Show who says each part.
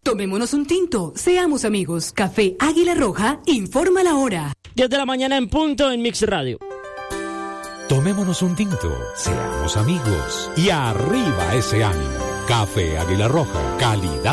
Speaker 1: Tomémonos un tinto, seamos amigos. Café Águila Roja, informa la hora.
Speaker 2: 10 de la mañana en punto en Mix Radio.
Speaker 3: Tomémonos un tinto, seamos amigos y arriba ese ánimo. Café Águila Roja, calidad.